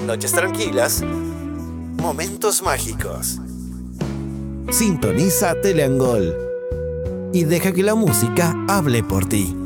Noches tranquilas, momentos mágicos. Sintoniza Teleangol y deja que la música hable por ti.